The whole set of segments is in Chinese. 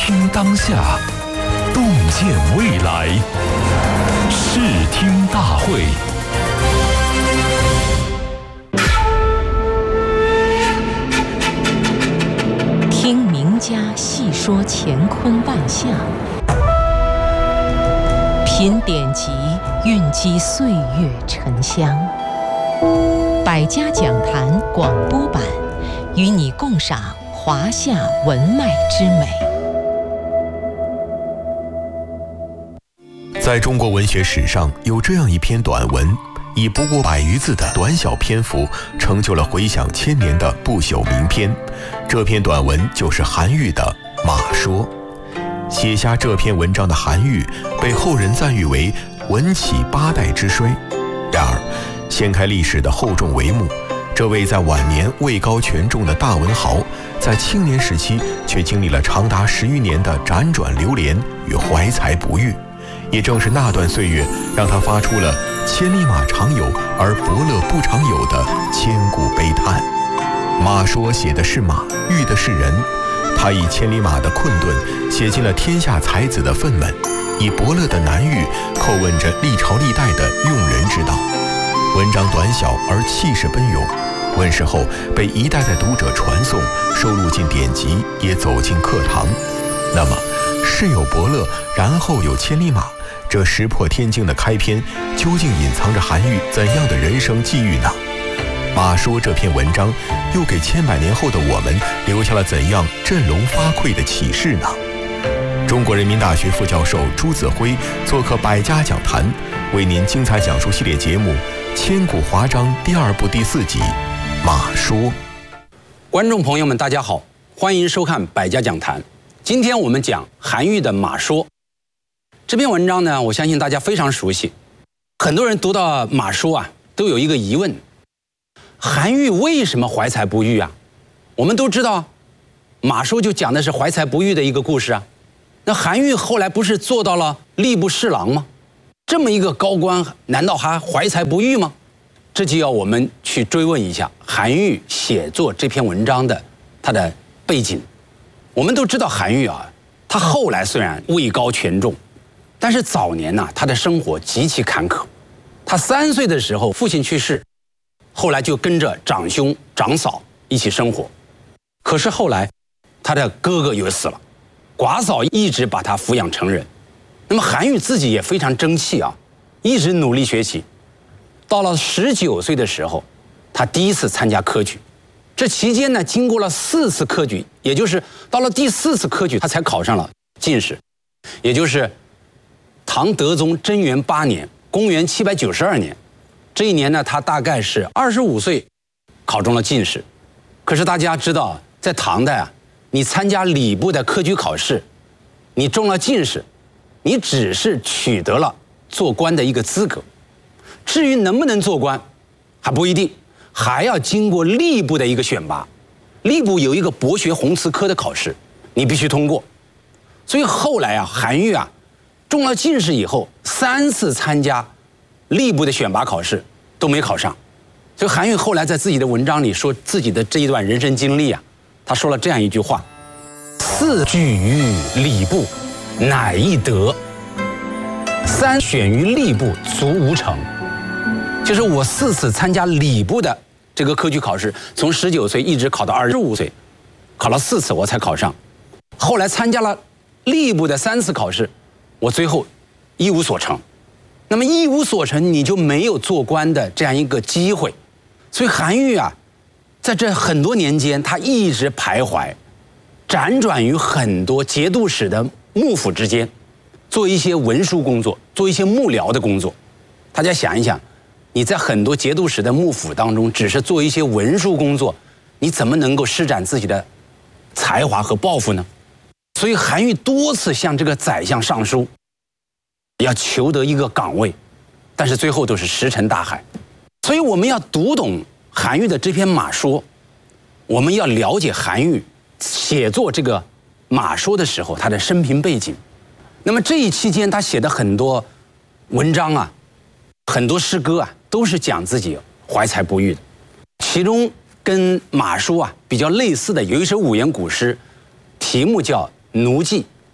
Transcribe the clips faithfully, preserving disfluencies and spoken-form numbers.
听当下，洞见未来。视听大会。 听名家细说乾坤万象，品典籍蕴积岁月沉香。百家讲坛广播版，与你共赏华夏文脉之美。 在中国文学史上，有这样一篇短文，以不过百余字的短小篇幅，成就了回响千年的不朽名篇。这篇短文就是韩愈的《马说》。写下这篇文章的韩愈，被后人赞誉为文起八代之衰。然而，掀开历史的厚重帷幕，这位在晚年位高权重的大文豪，在青年时期却经历了长达十余年的辗转流连与怀才不遇。也正是那段岁月，让他发出了千里马常有，而伯乐不常有的千古悲叹。马说写的是马，喻的是人。他以千里马的困顿写尽了天下才子的愤懑，以伯乐的难遇叩问着历朝历代的用人之道。文章短小而气势奔涌，问世后被一代代读者传颂，收录进典籍，也走进课堂。那么，是有伯乐，然后有千里马，这石破天惊的开篇，究竟隐藏着韩愈怎样的人生际遇呢？马说这篇文章，又给千百年后的我们留下了怎样振聋发聩的启示呢？中国人民大学副教授朱子辉做客百家讲坛，为您精彩讲述系列节目《千古华章》第二部第四集《马说》。 观众朋友们，大家好，欢迎收看百家讲坛。今天我们讲韩愈的《马说》这篇文章呢，我相信大家非常熟悉。很多人读到《马说》啊，都有一个疑问：韩愈为什么怀才不遇啊？我们都知道，《马说》就讲的是怀才不遇的一个故事啊。那韩愈后来不是做到了吏部侍郎吗？这么一个高官，难道还怀才不遇吗？这就要我们去追问一下韩愈写作这篇文章的他的背景。我们都知道韩愈啊，他后来虽然位高权重，但是早年呢、啊，他的生活极其坎坷。他三岁的时候父亲去世，后来就跟着长兄长嫂一起生活。可是后来他的哥哥又死了，寡嫂一直把他抚养成人。那么韩愈自己也非常争气啊，一直努力学习。到了十九岁的时候，他第一次参加科举。这期间呢，经过了四次科举，也就是到了第四次科举，他才考上了进士，也就是唐德宗贞元八年，公元七百九十二年。这一年呢，他大概是二十五岁，考中了进士。可是大家知道，在唐代啊，你参加礼部的科举考试，你中了进士，你只是取得了做官的一个资格，至于能不能做官，还不一定。还要经过吏部的一个选拔，吏部有一个博学宏词科的考试，你必须通过。所以后来啊，韩愈啊，中了进士以后，三次参加吏部的选拔考试都没考上。所以韩愈后来在自己的文章里说自己的这一段人生经历啊，他说了这样一句话：四举于礼部，乃易得；三选于吏部，足无成。就是我四次参加礼部的这个科举考试，从十九岁一直考到二十五岁，考了四次我才考上。后来参加了吏部的三次考试，我最后一无所成。那么一无所成，你就没有做官的这样一个机会。所以韩愈啊，在这很多年间，他一直徘徊，辗转于很多节度使的幕府之间，做一些文书工作，做一些幕僚的工作。大家想一想，你在很多节度使的幕府当中，只是做一些文书工作，你怎么能够施展自己的才华和抱负呢？所以韩愈多次向这个宰相上书，要求得一个岗位，但是最后都是石沉大海。所以我们要读懂韩愈的这篇《马说》，我们要了解韩愈写作这个《马说》的时候他的生平背景。那么这一期间他写的很多文章啊，很多诗歌啊，都是讲自己怀才不遇的。其中跟《马说》啊比较类似的有一首五言古诗，题目叫《奴妓》，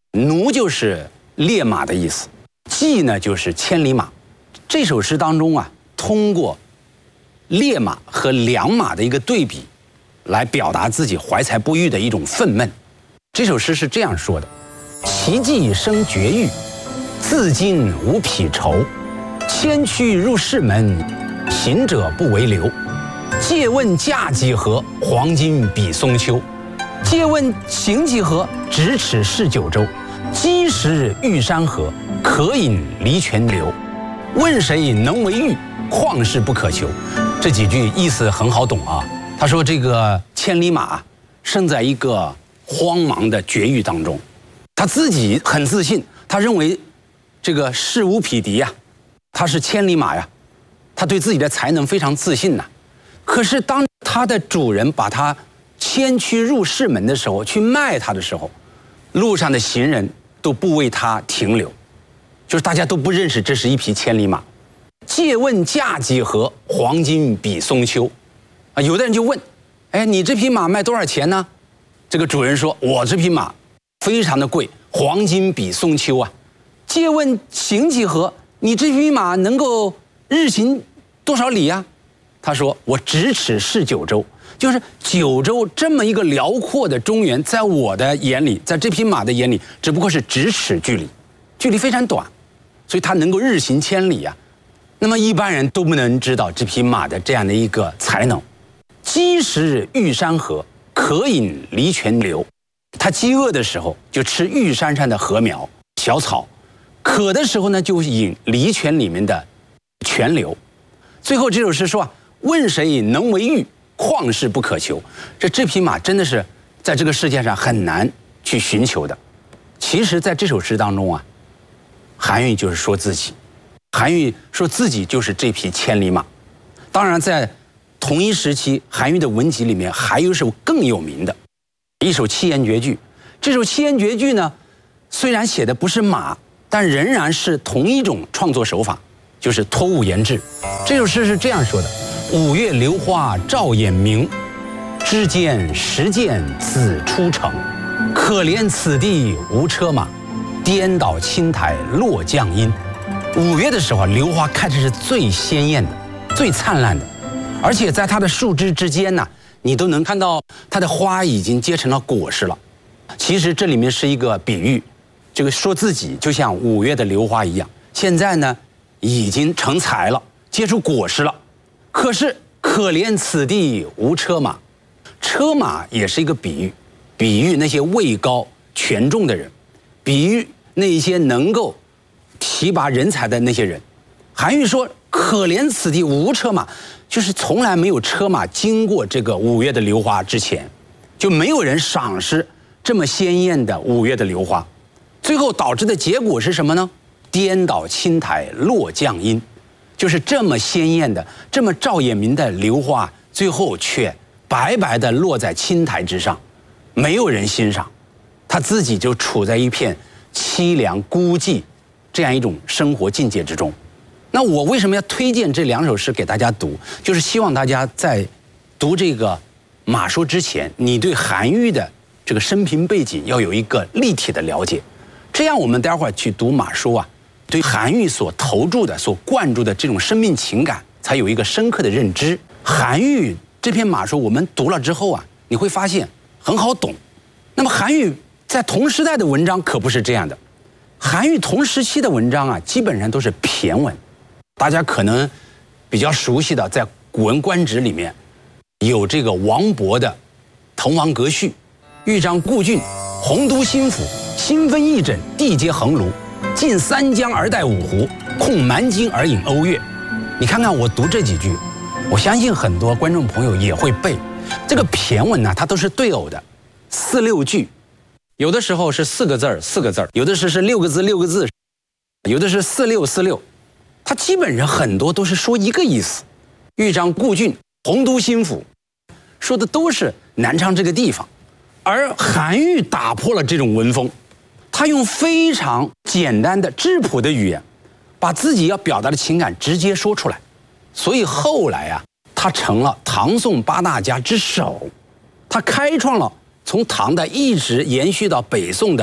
奴就是烈马的意思，骑呢就是千里马。这首诗当中啊，通过烈马和良马的一个对比，来表达自己怀才不遇的一种愤懑。这首诗是这样说的：骐骥生绝域，自今无匹愁。千驱入室门，行者不为流。借问价几何？黄金比松丘。借问行几何？咫尺是九州。积石玉山河，可饮离泉流。问谁能为玉？旷世不可求。这几句意思很好懂啊。他说这个千里马生在一个荒茫的绝域当中，他自己很自信，他认为这个势无匹敌呀，他是千里马呀，他对自己的才能非常自信呐。可是当他的主人把他牵驱入室门的时候，去卖他的时候，路上的行人都不为他停留，就是大家都不认识这是一匹千里马。借问价几何？黄金比松丘。啊，有的人就问，哎，你这匹马卖多少钱呢？这个主人说，我这匹马非常的贵，黄金比松丘啊。借问行几何？你这匹马能够日行多少里啊？他说，我咫尺是九州。就是九州这么一个辽阔的中原，在我的眼里，在这匹马的眼里，只不过是咫尺距离，距离非常短，所以它能够日行千里啊。那么一般人都不能知道这匹马的这样的一个才能。积食玉山河，可饮离泉流。它饥饿的时候就吃玉山上的禾苗小草，渴的时候呢就饮离泉里面的泉流。最后这首诗说啊，问谁能为玉？旷世不可求。这这匹马真的是在这个世界上很难去寻求的。其实在这首诗当中啊，韩愈就是说自己，韩愈说自己就是这匹千里马。当然在同一时期，韩愈的文集里面还有一首更有名的一首七言绝句。这首七言绝句呢，虽然写的不是马，但仍然是同一种创作手法，就是托物言志。这首诗是这样说的：五月榴花照眼明，知见时见子出城。可怜此地无车马，颠倒青苔落将阴。五月的时候，榴花开的是最鲜艳的，最灿烂的，而且在它的树枝之间呢，你都能看到它的花已经结成了果实了。其实这里面是一个比喻，这个说自己就像五月的榴花一样，现在呢已经成材了，结出果实了。可是可怜此地无车马，车马也是一个比喻，比喻那些位高权重的人，比喻那些能够提拔人才的那些人。韩愈说可怜此地无车马，就是从来没有车马经过这个五月的榴花之前，就没有人赏识这么鲜艳的五月的榴花。最后导致的结果是什么呢？颠倒青苔落将阴。就是这么鲜艳的、这么照眼明的榴花，最后却白白的落在青苔之上，没有人欣赏，他自己就处在一片凄凉孤寂这样一种生活境界之中。那我为什么要推荐这两首诗给大家读？就是希望大家在读这个马说之前，你对韩愈的这个生平背景要有一个立体的了解，这样我们待会儿去读马说啊，对韩愈所投注的、所灌注的这种生命情感，才有一个深刻的认知。韩愈这篇马说，我们读了之后啊，你会发现很好懂。那么韩愈在同时代的文章可不是这样的，韩愈同时期的文章啊，基本上都是骈文。大家可能比较熟悉的，在《古文观止》里面有这个王勃的《滕王阁序》，豫章故郡，洪都新府，新分翼轸，地接衡庐。尽三江而带五湖，控蛮荆而引瓯越。你看看我读这几句，我相信很多观众朋友也会背。这个骈文呢，它都是对偶的，四六句，有的时候是四个字儿四个字儿，有的是是六个字六个字，有的是四六四六，它基本上很多都是说一个意思。豫章故郡，洪都新府，说的都是南昌这个地方。而韩愈打破了这种文风，他用非常简单的质朴的语言，把自己要表达的情感直接说出来。所以后来啊，他成了唐宋八大家之首，他开创了从唐代一直延续到北宋的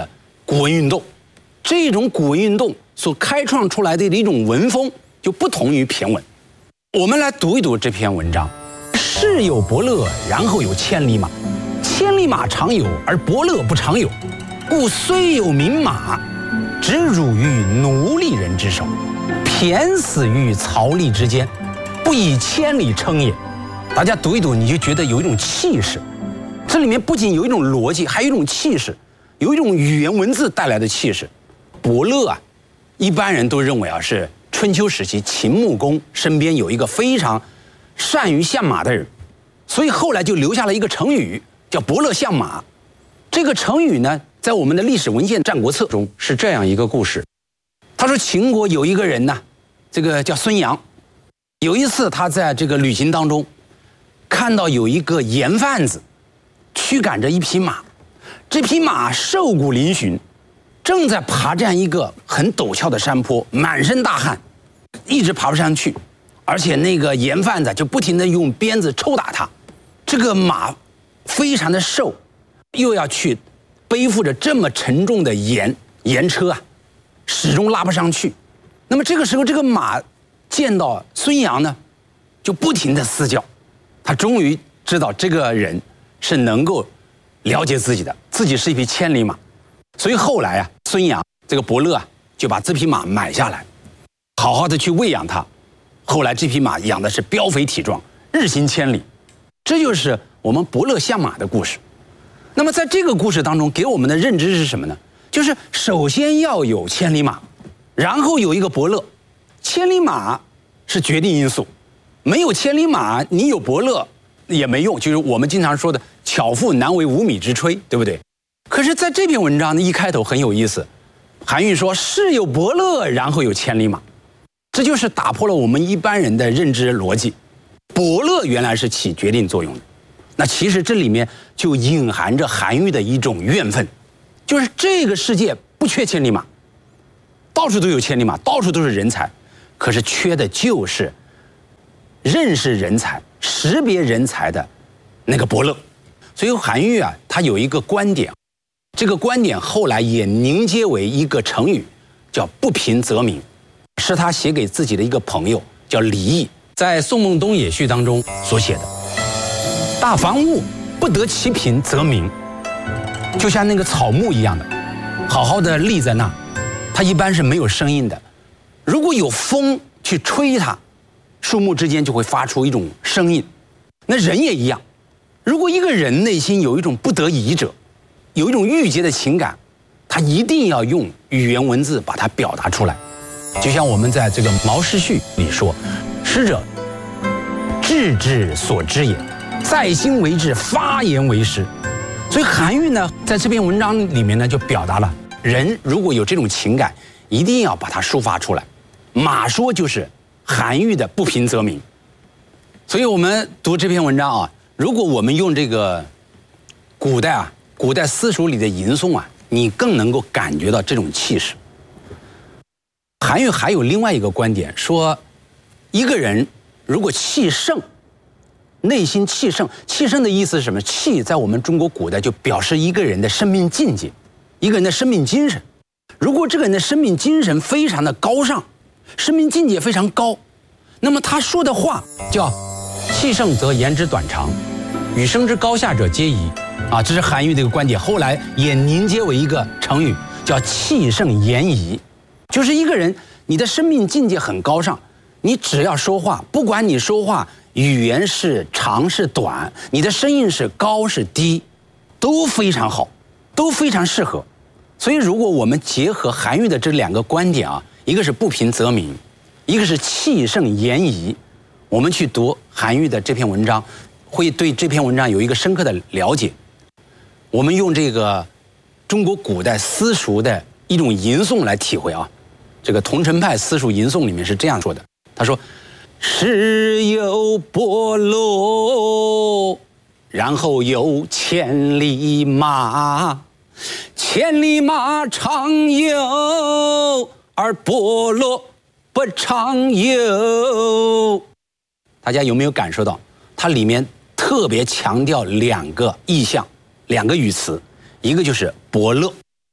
古文运动。这种古文运动所开创出来的一种文风就不同于骈文。我们来读一读这篇文章：世有伯乐，然后有千里马。千里马常有，而伯乐不常有。故虽有名马，只辱于奴隶人之手，骈死于槽枥之间，不以千里称也。大家读一读，你就觉得有一种气势。这里面不仅有一种逻辑，还有一种气势，有一种语言文字带来的气势。伯乐啊，一般人都认为啊是春秋时期秦穆公身边有一个非常善于相马的人，所以后来就留下了一个成语叫伯乐相马。这个成语呢，在我们的历史文献《战国策》中是这样一个故事。他说秦国有一个人呢，这个叫孙阳，有一次他在这个旅行当中看到有一个盐贩子驱赶着一匹马，这匹马瘦骨嶙峋，正在爬占一个很陡峭的山坡，满身大汗，一直爬不上去，而且那个盐贩子就不停地用鞭子抽打他。这个马非常的瘦，又要去背负着这么沉重的盐盐车啊，始终拉不上去。那么这个时候，这个马见到孙阳呢，就不停地嘶叫。他终于知道这个人是能够了解自己的，自己是一匹千里马。所以后来啊，孙阳这个伯乐啊，就把这匹马买下来，好好的去喂养它。后来这匹马养的是膘肥体壮，日行千里。这就是我们伯乐相马的故事。那么在这个故事当中，给我们的认知是什么呢？就是首先要有千里马，然后有一个伯乐。千里马是决定因素，没有千里马，你有伯乐也没用。就是我们经常说的“巧妇难为无米之炊”，对不对？可是在这篇文章的一开头很有意思，韩愈说：“世有伯乐，然后有千里马。”这就是打破了我们一般人的认知逻辑。伯乐原来是起决定作用的，那其实这里面就隐含着韩愈的一种怨愤，就是这个世界不缺千里马，到处都有千里马，到处都是人才，可是缺的就是认识人才、识别人才的那个伯乐。所以韩愈啊，他有一个观点，这个观点后来也凝结为一个成语，叫不平则鸣，是他写给自己的一个朋友叫李益，在《宋孟东野序》当中所写的。大房木不得其平则鸣，就像那个草木一样的，好好的立在那，它一般是没有声音的。如果有风去吹它，树木之间就会发出一种声音。那人也一样，如果一个人内心有一种不得已者，有一种郁结的情感，他一定要用语言文字把它表达出来。就像我们在这个《毛诗序》里说：“诗者，志之所知也，在心为志，发言为诗。”所以韩愈呢，在这篇文章里面呢，就表达了人如果有这种情感，一定要把它抒发出来。马说就是韩愈的不平则鸣。所以我们读这篇文章啊，如果我们用这个古代啊，古代私塾里的吟诵啊，你更能够感觉到这种气势。韩愈还有另外一个观点，说一个人如果气盛，内心气盛，气盛的意思是什么？气在我们中国古代就表示一个人的生命境界，一个人的生命精神。如果这个人的生命精神非常的高尚，生命境界非常高，那么他说的话叫气盛则言之短长，与生之高下者皆宜啊，这是韩愈的一个观点，后来也凝结为一个成语，叫气盛言宜。就是一个人你的生命境界很高尚，你只要说话，不管你说话语言是长是短，你的声音是高是低，都非常好，都非常适合。所以如果我们结合韩愈的这两个观点啊，一个是不平则鸣，一个是气盛言宜，我们去读韩愈的这篇文章，会对这篇文章有一个深刻的了解。我们用这个中国古代私塾的一种吟诵来体会啊，这个桐城派私塾吟诵里面是这样说的，他说：“世有伯乐，然后有千里马，千里马常有，而伯乐不常有。”大家有没有感受到它里面特别强调两个意象，两个语词，一个就是伯乐，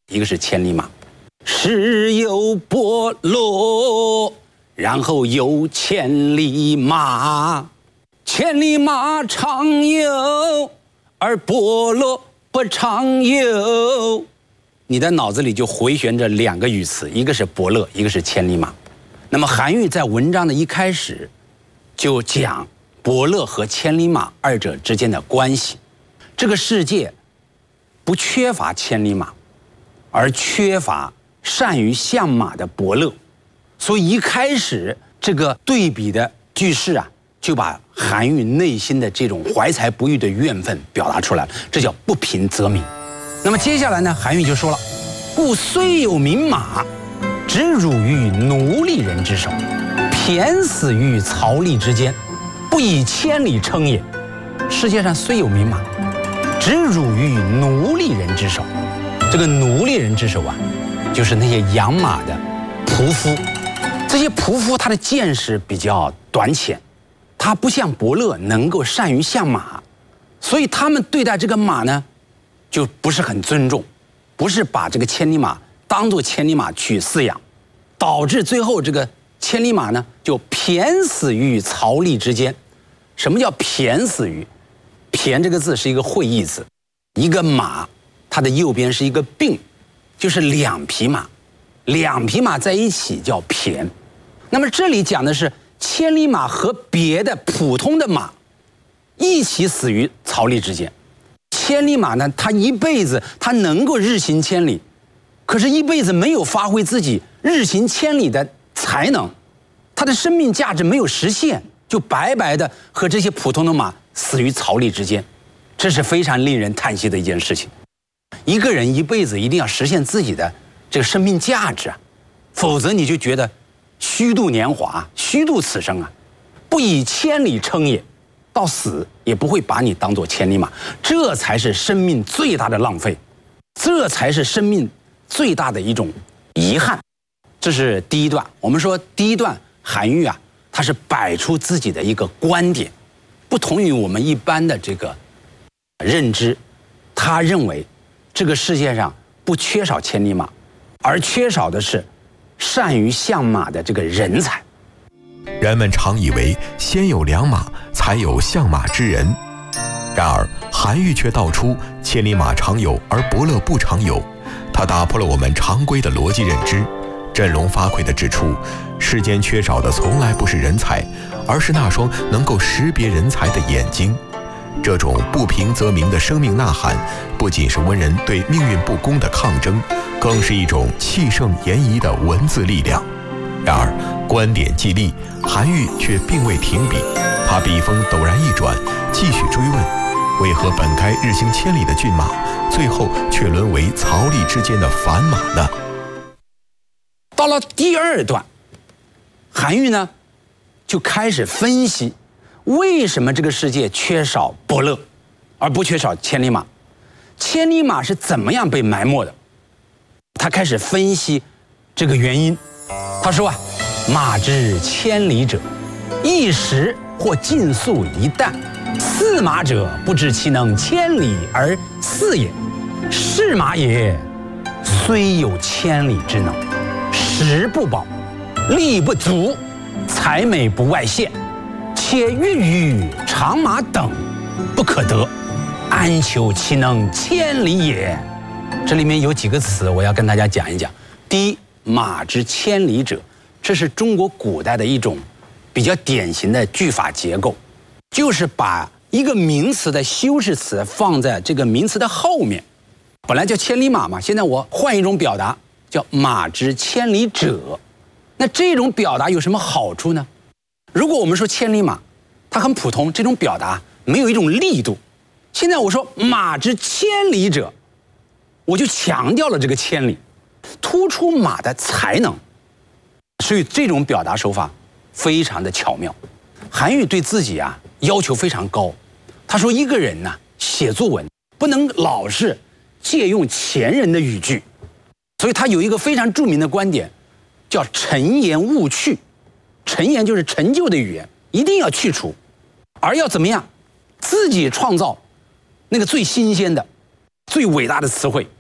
一个是千里马。时有伯乐，然后有千里马。千里马常有，而伯乐不常有。你的脑子里就回旋着两个语词，一个是伯乐，一个是千里马。那么韩愈在文章的一开始就讲伯乐和千里马二者之间的关系。这个世界不缺乏千里马，而缺乏善于相马的伯乐。所以一开始这个对比的句式啊，就把韩愈内心的这种怀才不遇的怨愤表达出来了，这叫不平则鸣。那么接下来呢，韩愈就说了：故虽有名马，只辱于奴隶人之手，骈死于槽枥之间，不以千里称也。世界上虽有名马，只辱于奴隶人之手。这个奴隶人之手啊，就是那些养马的仆夫。这些仆夫他的见识比较短浅，他不像伯乐能够善于相马，所以他们对待这个马呢，就不是很尊重，不是把这个千里马当作千里马去饲养，导致最后这个千里马呢就骈死于槽枥之间。什么叫骈死于？骈这个字是一个会意字，一个马它的右边是一个并，就是两匹马，两匹马在一起叫骈。那么这里讲的是千里马和别的普通的马一起死于槽枥之间。千里马呢，它一辈子它能够日行千里，可是一辈子没有发挥自己日行千里的才能，它的生命价值没有实现，就白白的和这些普通的马死于槽枥之间。这是非常令人叹息的一件事情。一个人一辈子一定要实现自己的这个生命价值啊，否则你就觉得虚度年华，虚度此生啊，不以千里称也。到死也不会把你当作千里马，这才是生命最大的浪费，这才是生命最大的一种遗憾。这是第一段。我们说第一段韩愈啊，他是摆出自己的一个观点，不同于我们一般的这个认知。他认为这个世界上不缺少千里马，而缺少的是善于相马的这个人才。 人们常以为先有良马，才有相马之人。然而韩愈却道出千里马常有，而伯乐不常有。他打破了我们常规的逻辑认知，振聋发聩地指出，世间缺少的从来不是人才，而是那双能够识别人才的眼睛。这种不平则鸣的生命呐喊，不仅是文人对命运不公的抗争，更是一种气盛言仪的文字力量。然而观点既立，韩愈却并未停笔，他笔锋陡然一转，继续追问：为何本该日行千里的骏马，最后却沦为槽枥之间的凡马呢？ 到了第二段，韩愈呢就开始分析为什么这个世界缺少伯乐，而不缺少千里马。千里马是怎么样被埋没的？他开始分析这个原因。他说啊，马之千里者，一时或竞速一旦，驷马者不知其能千里而饲也。是马也，虽有千里之能，食不饱，力不足，才美不外现，且欲与长马等不可得，安求其能千里也？这里面有几个词我要跟大家讲一讲。第一，马之千里者，这是中国古代的一种比较典型的句法结构，就是把一个名词的修饰词放在这个名词的后面。本来叫千里马嘛，现在我换一种表达，叫马之千里者。那这种表达有什么好处呢？如果我们说千里马，它很普通，这种表达没有一种力度。现在我说马之千里者，我就强调了这个千里，突出马的才能，所以这种表达手法非常的巧妙。韩愈对自己啊要求非常高，他说一个人呢、啊、写作文不能老是借用前人的语句，所以他有一个非常著名的观点，叫陈言勿去。陈言就是陈旧的语言，一定要去除，而要怎么样自己创造那个最新鲜的最伟大的词汇。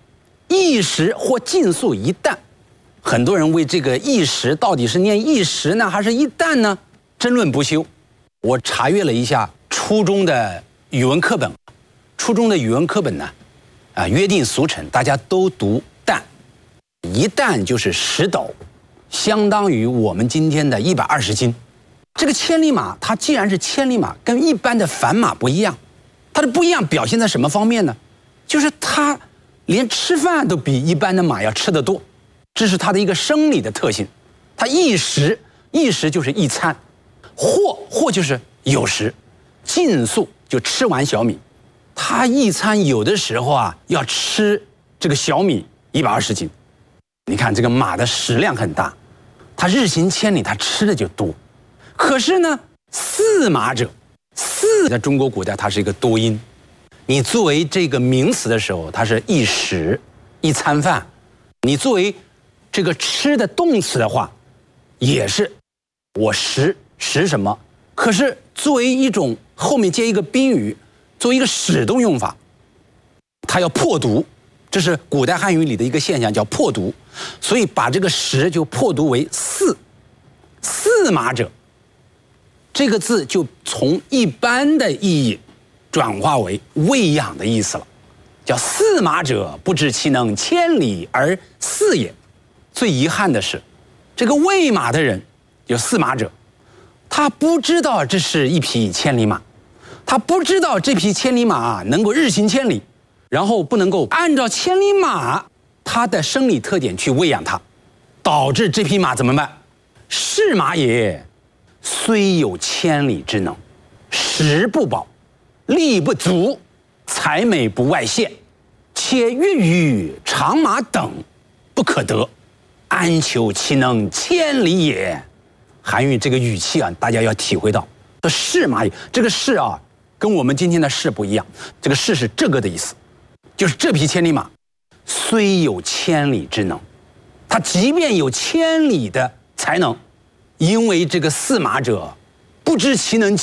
一时或竞速一担。很多人为这个一时到底是念一时呢，还是一担呢，争论不休。我查阅了一下初中的语文课本，初中的语文课本呢，啊，约定俗成，大家都读担，一担就是十斗，相当于我们今天的一百二十斤。这个千里马，它既然是千里马，跟一般的凡马不一样，它的不一样表现在什么方面呢？就是它连吃饭都比一般的马要吃得多，这是它的一个生理的特性。它一食，一食就是一餐，或或就是有时，竞速就吃完小米。它一餐有的时候啊要吃这个小米一百二十斤。你看这个马的食量很大，它日行千里，它吃的就多。可是呢，驷马者，驷在中国古代它是一个多音，你作为这个名词的时候，它是一食一餐饭；你作为这个吃的动词的话，也是我食食什么。可是作为一种后面接一个宾语，作为一个使动用法，它要破读，这是古代汉语里的一个现象，叫破读。所以把这个食就破读为驷，驷马者。这个字就从一般的意义转化为喂养的意思了，叫驷马者，不知其能千里而饲也。最遗憾的是，这个喂马的人，有驷马者，他不知道这是一匹千里马，他不知道这匹千里马能够日行千里，然后不能够按照千里马它的生理特点去喂养它，导致这匹马怎么办？是马也，虽有千里之能，食不饱，力不足，才美不外现，且欲与长马等不可得，安求其能千里也？韩愈这个语气啊，大家要体会到，这是马也，这个是啊，跟我们今天的是不一样，这个是是这个的意思，就是这匹千里马虽有千里之能，它即便有千里的才能，因为这个驷马者不知其能